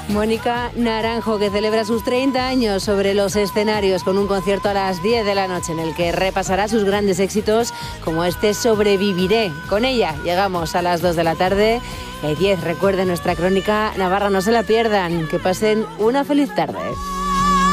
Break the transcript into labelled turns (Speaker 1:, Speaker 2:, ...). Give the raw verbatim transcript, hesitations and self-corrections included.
Speaker 1: Mónica Naranjo, que celebra sus treinta años sobre los escenarios con un concierto a las diez de la noche en el que repasará sus grandes éxitos como este Sobreviviré. Con ella llegamos a las dos de la tarde. Y diez, recuerden nuestra crónica Navarra, no se la pierdan. Que pasen una feliz tarde.